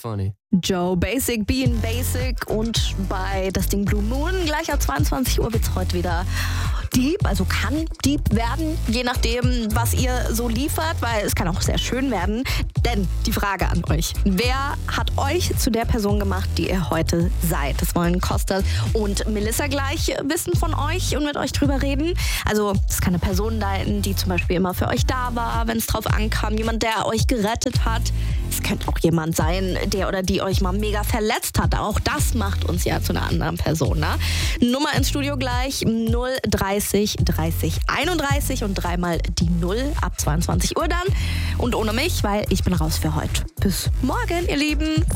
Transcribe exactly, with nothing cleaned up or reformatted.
funny. Joe Basic, Being Basic und bei das Ding Blue Moon gleich ab zweiundzwanzig Uhr wird's heute wieder deep, also kann deep werden, je nachdem, was ihr so liefert, weil es kann auch sehr schön werden. Denn die Frage an euch, wer hat euch zu der Person gemacht, die ihr heute seid? Das wollen Kostas und Melissa gleich wissen von euch und mit euch drüber reden. Also es kann eine Person sein, die zum Beispiel immer für euch da war, wenn es drauf ankam, jemand, der euch gerettet hat. Es könnte auch jemand sein, der oder die euch mal mega verletzt hat. Auch das macht uns ja zu einer anderen Person. Ne? Nummer ins Studio gleich null dreißig dreißig einunddreißig und dreimal die null ab zweiundzwanzig Uhr dann. Und ohne mich, weil ich bin raus für heute. Bis morgen, ihr Lieben.